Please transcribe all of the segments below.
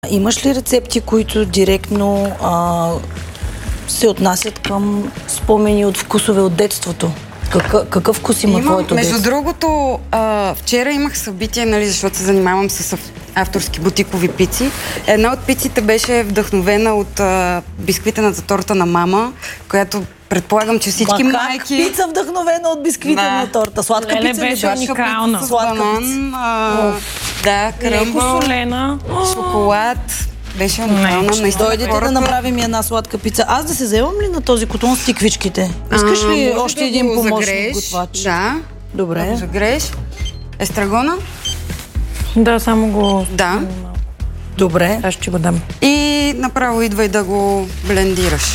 Имаш ли рецепти, които директно се отнасят към спомени от вкусове от детството? Какъв вкус има твоето детство? Между другото, вчера имах събитие, нали, защото се занимавам с авторски бутикови пици. Една от пиците беше вдъхновена от бисквитената торта на мама, която предполагам, че всички майки... Пица вдъхновена от бисквитена торта. Сладка пица беше уникална. Сладка пица. Да, кръмбъл, солена. шоколад. Беше уникална. Дойдете да направим една сладка пица. Аз да се вземам ли на този котон с тиквичките? Искаш ли още един помощник готвач? Да. Добре. Да го загрееш. Естрагона? Да, само го... Да. Добре. Аз ще го дам. И направо идвай да го блендираш.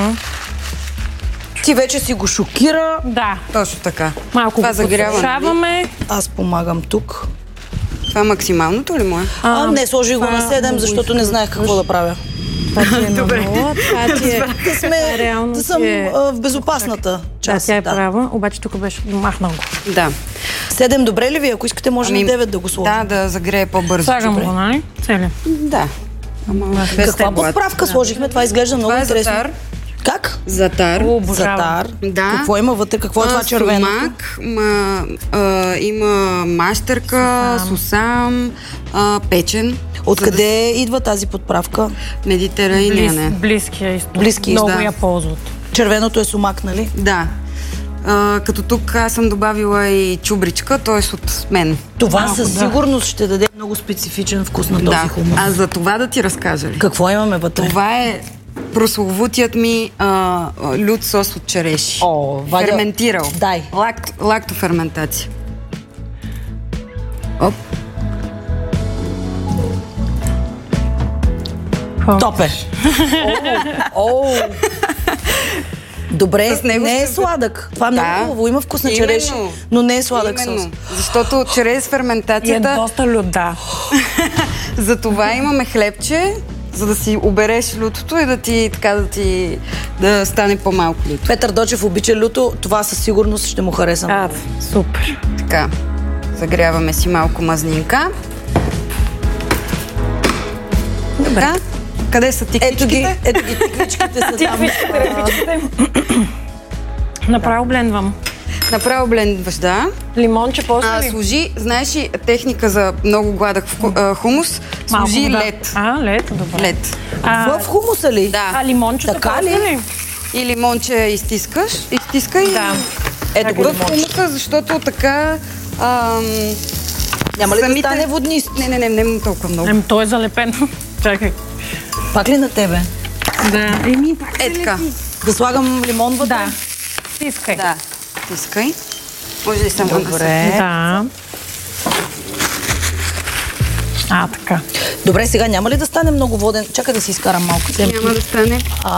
Ти вече си го шокира. Да. Точно така. Малко това го загряване. подсушаваме. Аз помагам тук. Това е максималното ли му е? Не, сложих го на 7, защото не знаех какво да правя. Добре. Да съм в безопасната част. Да, тя е права, обаче тук беше махнал го. Да. 7 добре ли ви? Ако искате, може на 9 да го сложим. Да, да загрее по-бързо. Слагам го, нали? Целия. Да. Каква подправка сложихме? Това изглежда много интересно. Това е затар. Как? Затар. Затар. Да. Какво има вътре? Какво е това червено? Сумак, има мащерка, сусам, печен. Откъде идва тази подправка? Медитеранеен. Близкия изток. Много я ползват. Червеното е сумак, нали? Да. Като тук аз съм добавила и чубричка, т.е. от мен. Това със сигурност ще даде много специфичен вкус на този хумус. А за това да ти разкажа ли? Какво имаме вътре? Това е прословутият ми лют сос от череши. Вадя, ферментирал. Дай. Лактоферментация. Оп. Топе. Добре, не е сладък. Това е много хубаво. Има вкус на череши, но не е сладък сос. Защото чрез ферментацията... Е доста лют, да. За това имаме хлебче, за да си обереш лютото и да стане по-малко люто. Петър Дочев обича люто, това със сигурност ще му хареса. Супер. Така, загряваме си малко мазнинка. Добре. Къде са тиквичките? Ето ги, тиквичките са там. Направо блендвам. Направо блендваш, да. Лимонче после ли? Служи, знаеш ли, техника за много гладък хумус? Служи лед. Лед, добре. Лед. В хумуса ли? Да. Лимончето така ли? И лимонче изтискай. Да. Ето го в лимонче. хумуса, защото така... Няма ли да стане воднист? Не толкова много. Той е залепен. Чакай. Пак ли на тебе? Да. Така. Да слагам лимон вътре? Да. Стискай. Да. Стискай. Може ли само Добре. Да. Така. Добре, сега няма ли да стане много воден? Чакай да си изкарам малко семки. Няма да стане.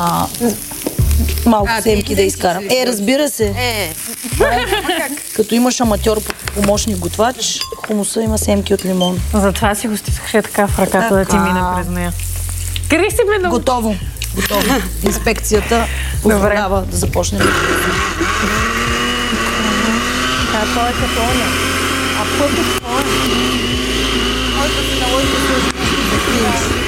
Малко семки да изкарам. Разбира се. Като имаш аматьор помощник готвач, хумуса има семки от лимон. Затова си го стискаше така в ръката да ти мине през нея. Кри си ме да... Готово. Инспекцията позволява да започнем. Той е като оня. А пътят това е. Може да се наложи да се